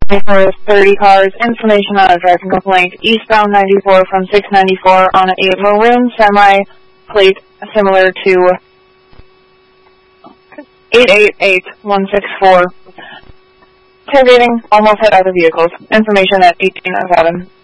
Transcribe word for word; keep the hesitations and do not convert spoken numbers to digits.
for thirty cars, information on a driving complaint, eastbound ninety-four from six ninety-four on a maroon semi plate similar to eight eight eight one six four. Tailgating almost hit other vehicles. Information at eighteen oh seven.